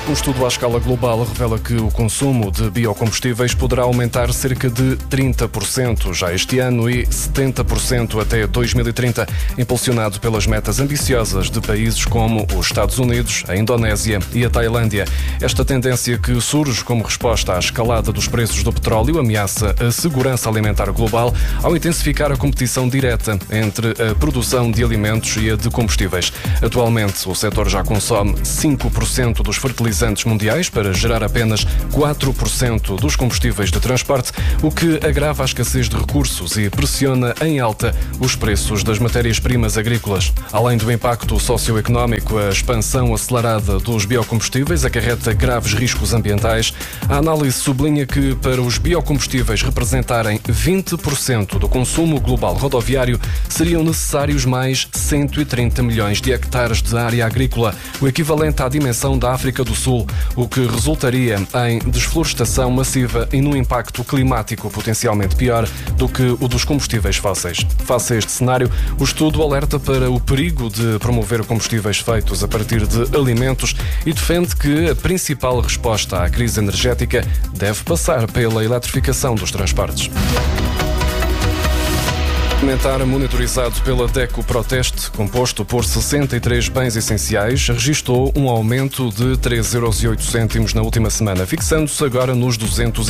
Um estudo à escala global revela que o consumo de biocombustíveis poderá aumentar cerca de 30% já este ano e 70% até 2030, impulsionado pelas metas ambiciosas de países como os Estados Unidos, a Indonésia e a Tailândia. Esta tendência, que surge como resposta à escalada dos preços do petróleo, ameaça a segurança alimentar global ao intensificar a competição direta entre a produção de alimentos e a de combustíveis. Atualmente, o setor já consome 5% dos fertilizantes mundiais para gerar apenas 4% dos combustíveis de transporte, o que agrava a escassez de recursos e pressiona em alta os preços das matérias-primas agrícolas. Além do impacto socioeconómico, a expansão acelerada dos biocombustíveis acarreta graves riscos ambientais. A análise sublinha que, para os biocombustíveis representarem 20% do consumo global rodoviário, seriam necessários mais 130 milhões de hectares de área agrícola, o equivalente à dimensão da África do Sul, o que resultaria em desflorestação massiva e num impacto climático potencialmente pior do que o dos combustíveis fósseis. Face a este cenário, o estudo alerta para o perigo de promover combustíveis feitos a partir de alimentos e defende que a principal resposta à crise energética deve passar pela eletrificação dos transportes. O comentário monitorizado pela DECO Proteste, composto por 63 bens essenciais, registou um aumento de 3,08 € na última semana, fixando-se agora nos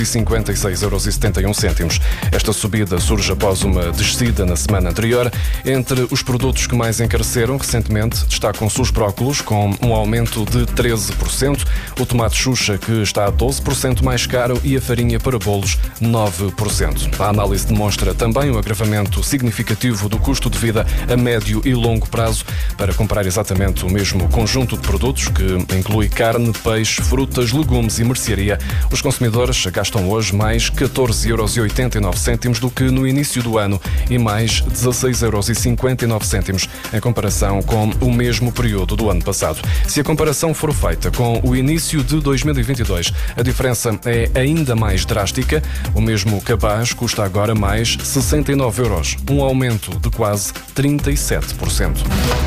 256,71 €. Esta subida surge após uma descida na semana anterior. Entre os produtos que mais encareceram recentemente destacam-se os brócolos, com um aumento de 13%, o tomate Xuxa, que está a 12% mais caro, e a farinha para bolos, 9%. A análise demonstra também o agravamento significativo do custo de vida a médio e longo prazo. Para comprar exatamente o mesmo conjunto de produtos, que inclui carne, peixe, frutas, legumes e mercearia, os consumidores gastam hoje mais 14,89 € do que no início do ano e mais 16,59 € em comparação com o mesmo período do ano passado. Se a comparação for feita com o início de 2022, a diferença é ainda mais drástica. O mesmo cabaz custa agora mais 69 €, um aumento de quase 37%.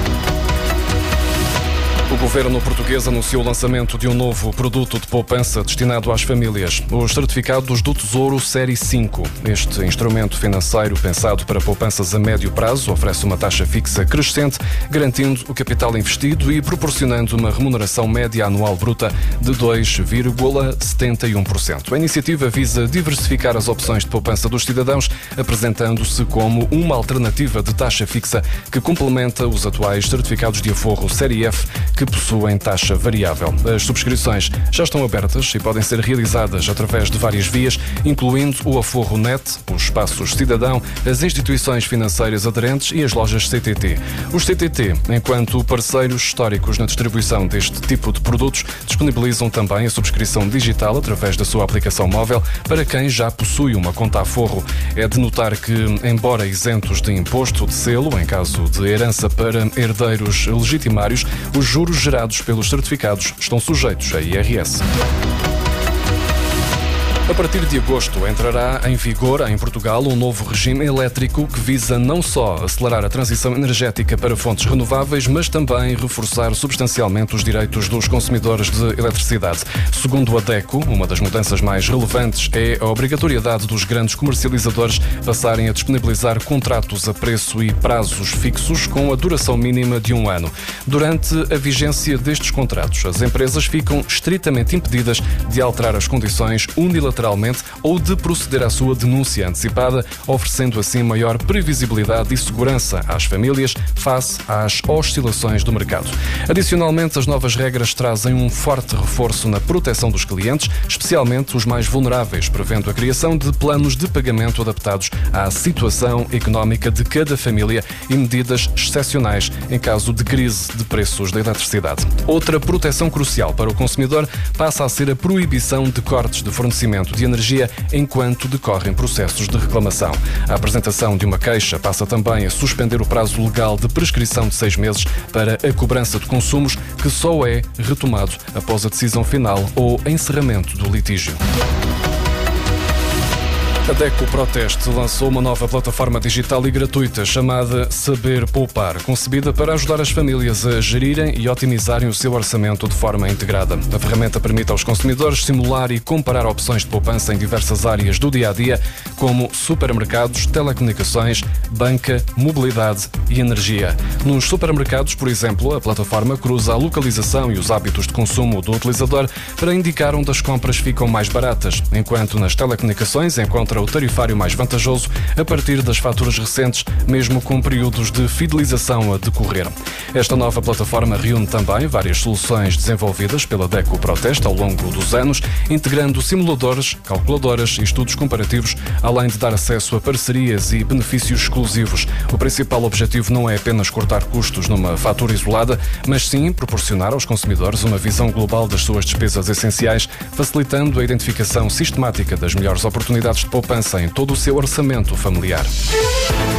O governo português anunciou o lançamento de um novo produto de poupança destinado às famílias, os certificados do Tesouro Série 5. Este instrumento financeiro, pensado para poupanças a médio prazo, oferece uma taxa fixa crescente, garantindo o capital investido e proporcionando uma remuneração média anual bruta de 2,71%. A iniciativa visa diversificar as opções de poupança dos cidadãos, apresentando-se como uma alternativa de taxa fixa que complementa os atuais certificados de aforro Série F, que possuem taxa variável. As subscrições já estão abertas e podem ser realizadas através de várias vias, incluindo o Aforro Net, os espaços Cidadão, as instituições financeiras aderentes e as lojas CTT. Os CTT, enquanto parceiros históricos na distribuição deste tipo de produtos, disponibilizam também a subscrição digital através da sua aplicação móvel para quem já possui uma conta Aforro. É de notar que, embora isentos de imposto de selo em caso de herança para herdeiros legitimários, os juros gerados pelos certificados estão sujeitos a IRS. A partir de agosto entrará em vigor em Portugal um novo regime elétrico que visa não só acelerar a transição energética para fontes renováveis, mas também reforçar substancialmente os direitos dos consumidores de eletricidade. Segundo a DECO, uma das mudanças mais relevantes é a obrigatoriedade dos grandes comercializadores passarem a disponibilizar contratos a preço e prazos fixos com a duração mínima de 1 ano. Durante a vigência destes contratos, as empresas ficam estritamente impedidas de alterar as condições unilateralmente ou de proceder à sua denúncia antecipada, oferecendo assim maior previsibilidade e segurança às famílias face às oscilações do mercado. Adicionalmente, as novas regras trazem um forte reforço na proteção dos clientes, especialmente os mais vulneráveis, prevendo a criação de planos de pagamento adaptados à situação económica de cada família e medidas excepcionais em caso de crise de preços da eletricidade. Outra proteção crucial para o consumidor passa a ser a proibição de cortes de fornecimento de energia enquanto decorrem processos de reclamação. A apresentação de uma queixa passa também a suspender o prazo legal de prescrição de 6 meses para a cobrança de consumos, que só é retomado após a decisão final ou encerramento do litígio. A DECO Proteste lançou uma nova plataforma digital e gratuita chamada Saber Poupar, concebida para ajudar as famílias a gerirem e otimizarem o seu orçamento de forma integrada. A ferramenta permite aos consumidores simular e comparar opções de poupança em diversas áreas do dia-a-dia, como supermercados, telecomunicações, banca, mobilidade e energia. Nos supermercados, por exemplo, a plataforma cruza a localização e os hábitos de consumo do utilizador para indicar onde as compras ficam mais baratas, enquanto nas telecomunicações encontra o tarifário mais vantajoso a partir das faturas recentes, mesmo com períodos de fidelização a decorrer. Esta nova plataforma reúne também várias soluções desenvolvidas pela DECO Proteste ao longo dos anos, integrando simuladores, calculadoras e estudos comparativos, além de dar acesso a parcerias e benefícios exclusivos. O principal objetivo não é apenas cortar custos numa fatura isolada, mas sim proporcionar aos consumidores uma visão global das suas despesas essenciais, facilitando a identificação sistemática das melhores oportunidades de poupança em todo o seu orçamento familiar.